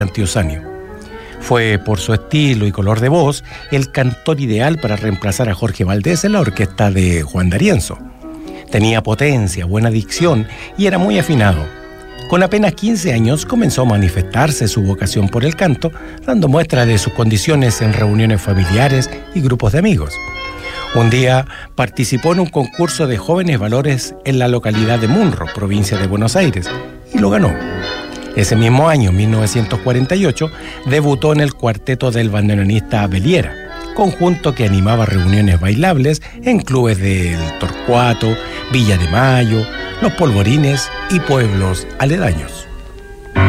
Antiosanio. Fue, por su estilo y color de voz, el cantor ideal para reemplazar a Jorge Valdés en la orquesta de Juan D'Arienzo. Tenía potencia, buena dicción y era muy afinado. Con apenas 15 años comenzó a manifestarse su vocación por el canto, dando muestra de sus condiciones en reuniones familiares y grupos de amigos. Un día participó en un concurso de jóvenes valores en la localidad de Munro, provincia de Buenos Aires, y lo ganó. Ese mismo año, 1948, debutó en el cuarteto del bandoneonista Beliera, conjunto que animaba reuniones bailables en clubes del Torcuato, Villa de Mayo, Los Polvorines y pueblos aledaños.